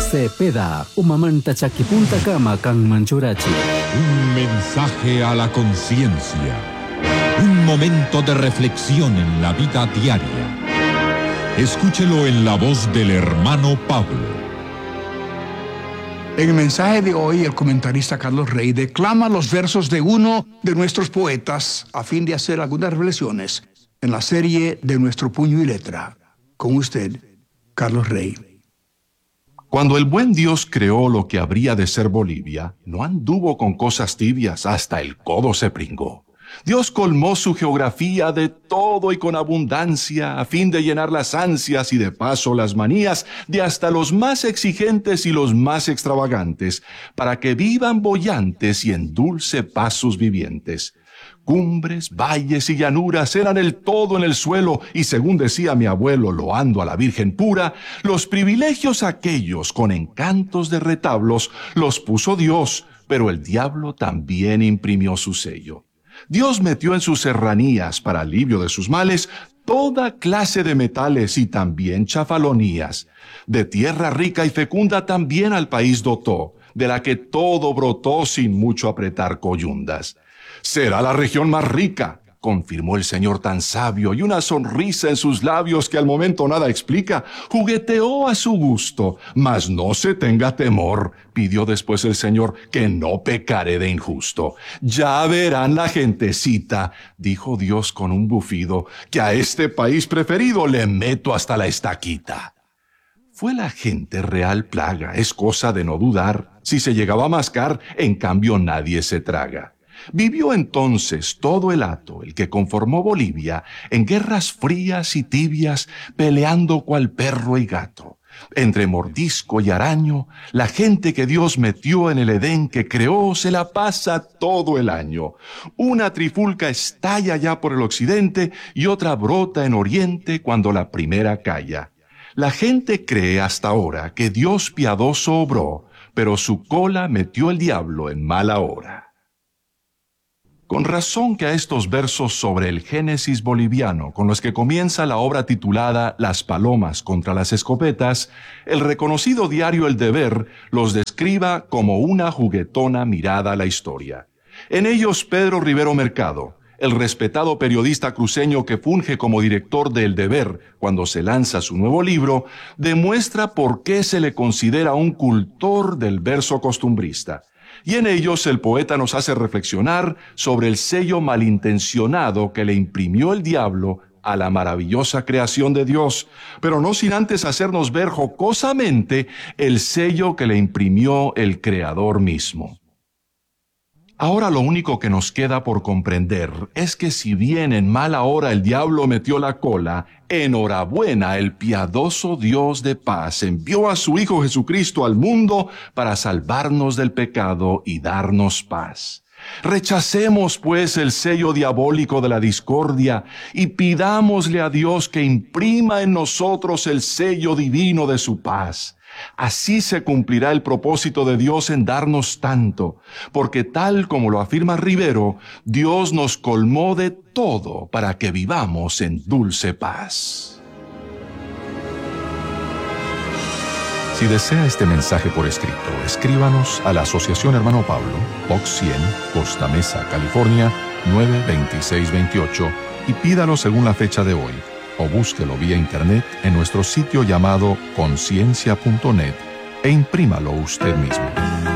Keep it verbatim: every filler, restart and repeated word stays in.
Cepeda, umamanta chakipunta kama kang manchurachi. Un mensaje a la conciencia. Un momento de reflexión en la vida diaria. Escúchelo en la voz del hermano Pablo. En el mensaje de hoy, el comentarista Carlos Rey declama los versos de uno de nuestros poetas a fin de hacer algunas reflexiones en la serie de Nuestro Puño y Letra. Con usted, Carlos Rey. Cuando el buen Dios creó lo que habría de ser Bolivia, no anduvo con cosas tibias, hasta el codo se pringó. Dios colmó su geografía de todo y con abundancia, a fin de llenar las ansias y de paso las manías de hasta los más exigentes y los más extravagantes, para que vivan boyantes y en dulce paz sus vivientes. Cumbres, valles y llanuras eran el todo en el suelo, y según decía mi abuelo, loando a la Virgen pura, los privilegios aquellos con encantos de retablos los puso Dios, pero el diablo también imprimió su sello. Dios metió en sus serranías, para alivio de sus males, toda clase de metales y también chafalonías. De tierra rica y fecunda también al país dotó, de la que todo brotó sin mucho apretar coyundas. Será la región más rica, confirmó el señor tan sabio, y una sonrisa en sus labios que al momento nada explica, jugueteó a su gusto, mas no se tenga temor, pidió después el señor, que no pecaré de injusto. Ya verán la gentecita, dijo Dios con un bufido, que a este país preferido le meto hasta la estaquita. Fue la gente real plaga, es cosa de no dudar, si se llegaba a mascar, en cambio nadie se traga. Vivió entonces todo el hato, el que conformó Bolivia, en guerras frías y tibias, peleando cual perro y gato. Entre mordisco y araño, la gente que Dios metió en el Edén que creó se la pasa todo el año. Una trifulca estalla ya por el occidente y otra brota en oriente cuando la primera calla. La gente cree hasta ahora que Dios piadoso obró, pero su cola metió el diablo en mala hora. Con razón que a estos versos sobre el Génesis boliviano, con los que comienza la obra titulada Las palomas contra las escopetas, el reconocido diario El Deber los describa como una juguetona mirada a la historia. En ellos Pedro Rivero Mercado, el respetado periodista cruceño que funge como director de El Deber cuando se lanza su nuevo libro, demuestra por qué se le considera un cultor del verso costumbrista. Y en ellos el poeta nos hace reflexionar sobre el sello malintencionado que le imprimió el diablo a la maravillosa creación de Dios, pero no sin antes hacernos ver jocosamente el sello que le imprimió el Creador mismo. Ahora lo único que nos queda por comprender es que si bien en mala hora el diablo metió la cola, enhorabuena, el piadoso Dios de paz envió a su Hijo Jesucristo al mundo para salvarnos del pecado y darnos paz. Rechacemos, pues, el sello diabólico de la discordia y pidámosle a Dios que imprima en nosotros el sello divino de su paz. Así se cumplirá el propósito de Dios en darnos tanto, porque tal como lo afirma Rivero, Dios nos colmó de todo para que vivamos en dulce paz. Si desea este mensaje por escrito, escríbanos a la Asociación Hermano Pablo, Box cien, Costa Mesa, California, nueve dos seis dos ocho, y pídalo según la fecha de hoy, o búsquelo vía internet en nuestro sitio llamado conciencia punto net e imprímalo usted mismo.